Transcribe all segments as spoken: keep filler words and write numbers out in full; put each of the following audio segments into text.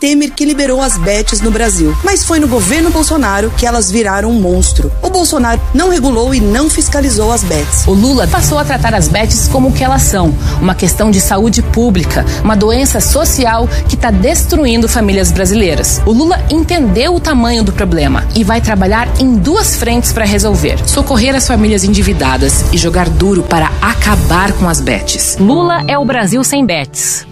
Temer que liberou as bets no Brasil. Mas foi no governo Bolsonaro que elas viraram um monstro. O Bolsonaro não regulou e não fiscalizou as bets. O Lula passou a tratar as bets como o que elas são, uma questão de saúde pública, uma doença social que está destruindo famílias brasileiras. O Lula entendeu o tamanho do problema e vai trabalhar em duas frentes para resolver: socorrer as famílias endividadas e jogar duro para acabar com as bets. Lula é o Brasil sem bets.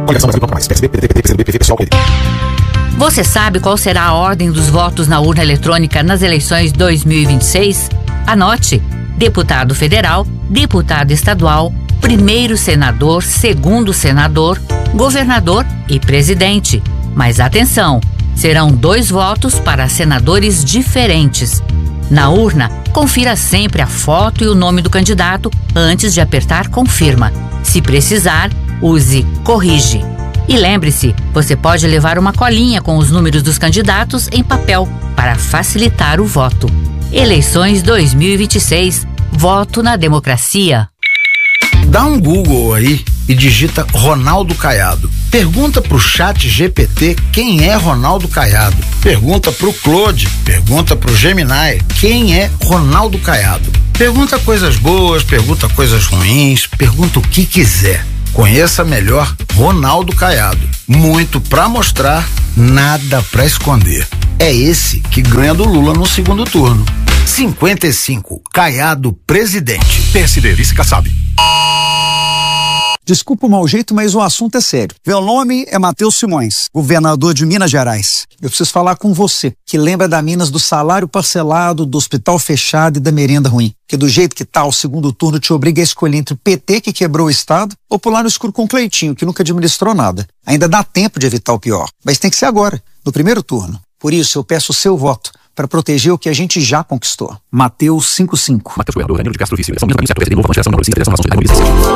Você sabe qual será a ordem dos votos na urna eletrônica nas eleições dois mil e vinte e seis? Anote: deputado federal, deputado estadual, primeiro senador, segundo senador, governador e presidente. Mas atenção, serão dois votos para senadores diferentes. Na urna, confira sempre a foto e o nome do candidato antes de apertar confirma. Se precisar, use corrige. E lembre-se, você pode levar uma colinha com os números dos candidatos em papel para facilitar o voto. Eleições dois mil e vinte e seis. Voto na democracia. Dá um Google aí e digita Ronaldo Caiado. Pergunta pro chat G P T quem é Ronaldo Caiado. Pergunta pro Claude, pergunta pro Gemini quem é Ronaldo Caiado. Pergunta coisas boas, pergunta coisas ruins, pergunta o que quiser. Conheça melhor Ronaldo Caiado. Muito pra mostrar, nada pra esconder. É esse que ganha do Lula no segundo turno. cinquenta e cinco, Caiado presidente. P S D, vice Kassab. Desculpa o mau jeito, mas o assunto é sério. Meu nome é Matheus Simões, governador de Minas Gerais. Eu preciso falar com você, que lembra da Minas do salário parcelado, do hospital fechado e da merenda ruim. Que do jeito que tá, o segundo turno te obriga a escolher entre o P T, que quebrou o Estado, ou pular no escuro com o Cleitinho, que nunca administrou nada. Ainda dá tempo de evitar o pior, mas tem que ser agora, no primeiro turno. Por isso, eu peço o seu voto para proteger o que a gente já conquistou. Mateus cinquenta e cinco. Mateus Goiador, Danilo de Castro, vice. São Luís, P S D, Novo Avanço, Geração, Federação, Nações,